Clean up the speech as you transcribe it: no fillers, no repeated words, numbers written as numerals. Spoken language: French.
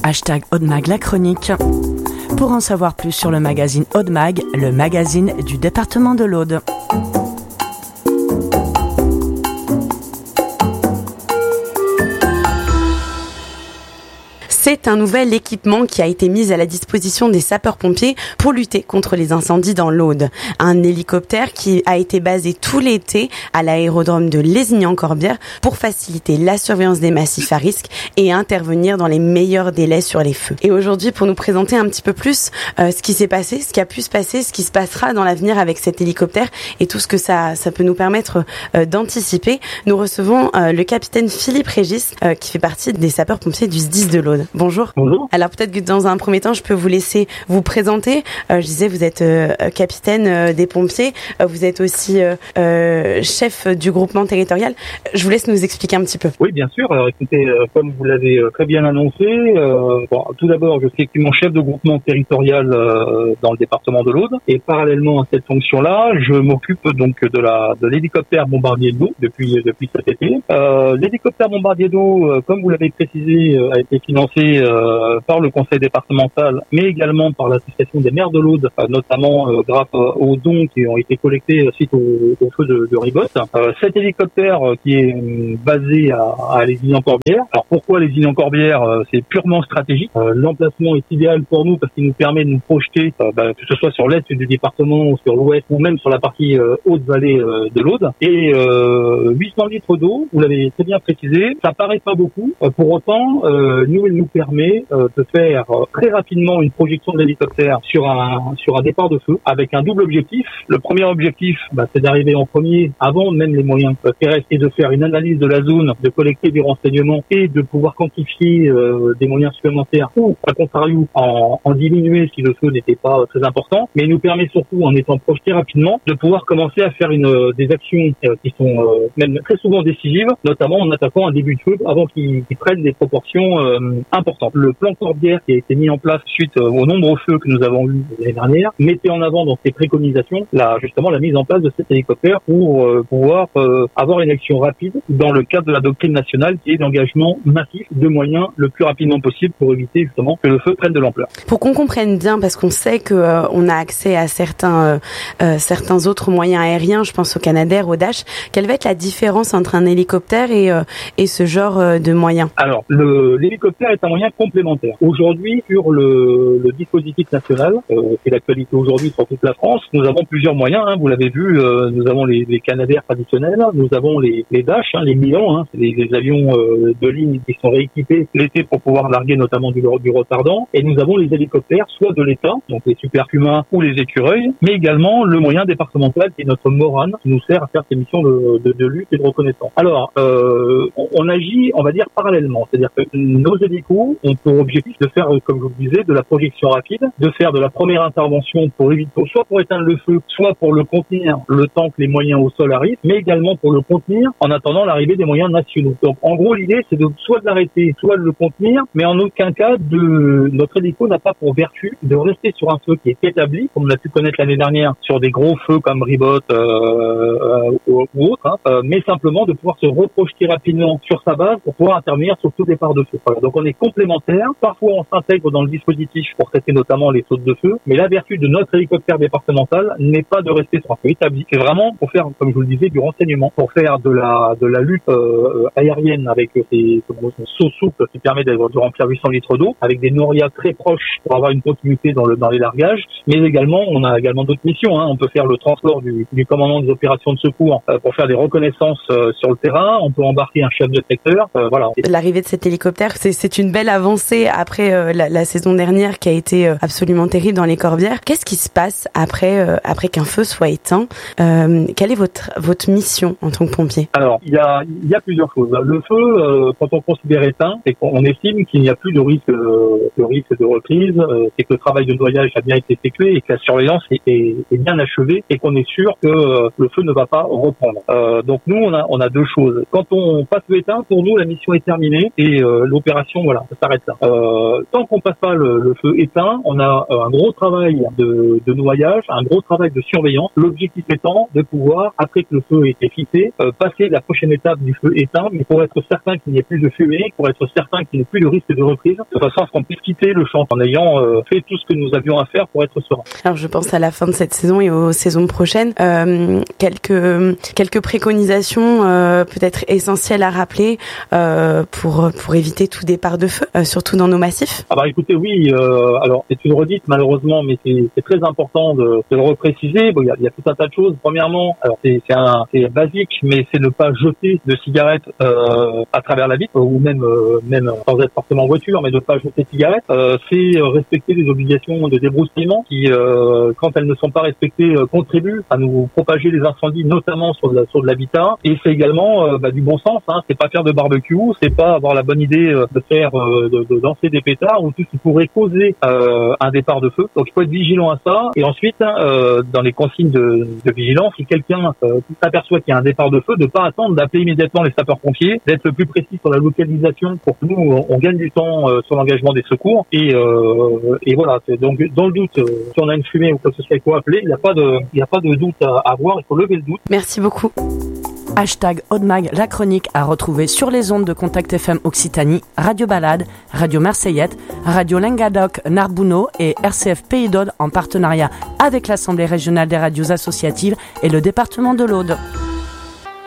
#Aude-Mag la chronique. Pour en savoir plus sur le magazine Aude-Mag, le magazine du département de l'Aude. C'est un nouvel équipement qui a été mis à la disposition des sapeurs-pompiers pour lutter contre les incendies dans l'Aude. Un hélicoptère qui a été basé tout l'été à l'aérodrome de Lézignan-Corbière pour faciliter la surveillance des massifs à risque et intervenir dans les meilleurs délais sur les feux. Et aujourd'hui, pour nous présenter un petit peu plus ce qui s'est passé, ce qui a pu se passer, ce qui se passera dans l'avenir avec cet hélicoptère et tout ce que ça peut nous permettre d'anticiper, nous recevons le capitaine Philippe Régis qui fait partie des sapeurs-pompiers du SDIS de l'Aude. Bonjour. Bonjour. Alors peut-être que dans un premier temps, je peux vous laisser vous présenter. Je disais, vous êtes capitaine des pompiers. Vous êtes aussi chef du groupement territorial. Je vous laisse nous expliquer un petit peu. Oui, bien sûr. Alors écoutez, comme vous l'avez très bien annoncé, tout d'abord, je suis effectivement chef de groupement territorial dans le département de l'Aude. Et parallèlement à cette fonction-là, je m'occupe donc de l'hélicoptère bombardier d'eau depuis cet été. L'hélicoptère bombardier d'eau, comme vous l'avez précisé, a été financé par le conseil départemental, mais également par l'association des maires de l'Aude, notamment grâce aux dons qui ont été collectés suite au feu de Ribote. Cet hélicoptère qui est basé à Lézignan-Corbière. Alors pourquoi Lézignan-Corbière? C'est purement stratégique. L'emplacement est idéal pour nous parce qu'il nous permet de nous projeter, que ce soit sur l'est du département, sur l'ouest ou même sur la partie haute vallée de l'Aude. Et 800 litres d'eau, vous l'avez très bien précisé, ça paraît pas beaucoup. Pour autant, il nous permet de faire très rapidement une projection de l'hélicoptère sur un départ de feu avec un double objectif. Le premier objectif, c'est d'arriver en premier avant même les moyens terrestres et de faire une analyse de la zone, de collecter des renseignements et de pouvoir quantifier des moyens supplémentaires ou, à contrario, en diminuer si le feu n'était pas très important. Mais il nous permet surtout, en étant projeté rapidement, de pouvoir commencer à faire des actions qui sont même très souvent décisives, notamment en attaquant un début de feu avant qu'il prenne des proportions important. Le plan Corbière qui a été mis en place suite aux nombreux feux que nous avons eus l'année dernière mettait en avant dans ses préconisations la mise en place de cet hélicoptère pour pouvoir avoir une action rapide dans le cadre de la doctrine nationale qui est l'engagement massif de moyens le plus rapidement possible pour éviter justement que le feu prenne de l'ampleur. Pour qu'on comprenne bien, parce qu'on sait que on a accès à certains autres moyens aériens, je pense au Canadair, au Dash, quelle va être la différence entre un hélicoptère et ce genre de moyens? Alors, l'hélicoptère est un moyen complémentaire. Aujourd'hui, sur le dispositif national, c'est l'actualité aujourd'hui sur toute la France, nous avons plusieurs moyens, vous l'avez vu, nous avons les Canadair traditionnels, nous avons les Dash, les Milan, c'est les avions de ligne qui sont rééquipés l'été pour pouvoir larguer notamment du retardant, et nous avons les hélicoptères, soit de l'État, donc les Super Puma ou les Écureuils, mais également le moyen départemental qui est notre Morane, qui nous sert à faire ces missions de lutte et de reconnaissance. Alors, on agit, on va dire, parallèlement, c'est-à-dire que nos hélicos ont pour objectif de faire, comme je vous le disais, de la projection rapide, de faire de la première intervention pour éviter, soit pour éteindre le feu, soit pour le contenir le temps que les moyens au sol arrivent, mais également pour le contenir en attendant l'arrivée des moyens nationaux. Donc, en gros, l'idée, c'est soit de l'arrêter, soit de le contenir, mais en aucun cas notre hélico n'a pas pour vertu de rester sur un feu qui est établi, comme on a pu connaître l'année dernière sur des gros feux comme Ribote ou autres, mais simplement de pouvoir se reprojeter rapidement sur sa base pour pouvoir intervenir sur tout départ de feu. Voilà. Donc on est complémentaires. Parfois on s'intègre dans le dispositif pour traiter notamment les sautes de feu, mais la vertu de notre hélicoptère départemental n'est pas de rester sur un feu établi. C'est vraiment pour faire, comme je vous le disais, du renseignement, pour faire de la lutte aérienne avec ces sauts souples qui permet de remplir 800 litres d'eau, avec des norias très proches pour avoir une continuité dans les largages, mais également on a également d'autres missions. On peut faire le transport du commandant des opérations de secours pour faire des reconnaissances sur le terrain. On peut embarquer un chef de secteur. Voilà. L'arrivée de cet hélicoptère, c'est une belle avancée après la saison dernière qui a été absolument terrible dans les Corbières. Qu'est-ce qui se passe après qu'un feu soit éteint? Quelle est votre mission en tant que pompier? Alors, il y a plusieurs choses. Le feu, quand on considère éteint, c'est qu'on estime qu'il n'y a plus de risque de reprise, c'est que le travail de noyage a bien été effectué et que la surveillance est bien achevée et qu'on est sûr que le feu ne va pas reprendre. Donc nous, on a deux choses. Quand on passe le éteint, pour nous, la mission est terminée et l'opération Voilà, ça s'arrête là. Tant qu'on passe pas le feu éteint, on a un gros travail de noyage, un gros travail de surveillance. L'objectif étant de pouvoir, après que le feu ait été fixé, passer la prochaine étape du feu éteint, mais pour être certain qu'il n'y ait plus de fumée, pour être certain qu'il n'y ait plus de risque de reprise, de façon à ce qu'on puisse quitter le champ en ayant fait tout ce que nous avions à faire pour être serein. Alors je pense à la fin de cette saison et aux saisons prochaines, quelques préconisations peut-être essentielles à rappeler pour éviter tout départ de feu, surtout dans nos massifs. Ah bah écoutez, oui, alors c'est une redite malheureusement, mais c'est très important de le repréciser. Bon, il y a tout un tas de choses. Premièrement, alors c'est basique, mais c'est ne pas jeter de cigarettes à travers la vitre, ou même sans être forcément en voiture, mais ne pas jeter de cigarettes. C'est respecter les obligations de débroussaillement qui, quand elles ne sont pas respectées, contribuent à nous propager les incendies, notamment sur de l'habitat. Et c'est également du bon sens. Hein. C'est pas faire de barbecue, c'est pas avoir la bonne idée de faire de lancer des pétards ou tout ce qui pourrait causer un départ de feu. Donc il faut être vigilant à ça. Et ensuite, dans les consignes de vigilance, si quelqu'un s'aperçoit qu'il y a un départ de feu, de pas attendre d'appeler immédiatement les sapeurs-pompiers, d'être le plus précis sur la localisation pour que nous on gagne du temps sur l'engagement des secours. Et voilà. Donc dans le doute, si on a une fumée ou quoi que ce soit, il faut appeler. Il n'y a pas de doute à avoir. Il faut lever le doute. Merci beaucoup. #Audemag, la chronique à retrouver sur les ondes de Contact FM Occitanie, Radio Balade, Radio Marseillette, Radio Languedoc Narbonneau et RCF Pays d'Aude en partenariat avec l'Assemblée régionale des radios associatives et le département de l'Aude.